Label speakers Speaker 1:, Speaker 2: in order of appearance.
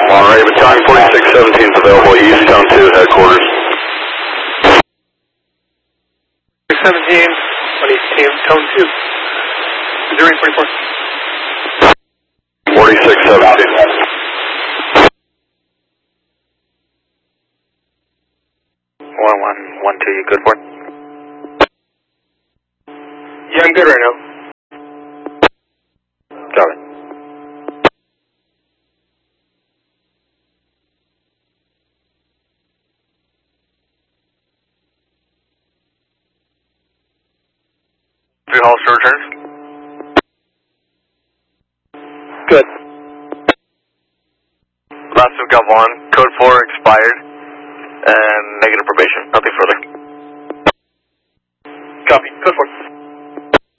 Speaker 1: Alright, Battalion 4617 is available, East Town 2 headquarters.
Speaker 2: 17 on East Town 2. 024.
Speaker 1: 4617.
Speaker 3: 1112, you good for it?
Speaker 2: Yeah, I'm good right now.
Speaker 3: Got it.
Speaker 1: Three Hollister returns.
Speaker 3: Good.
Speaker 1: Last we've got one. Code 4 expired. And negative probation. Nothing further.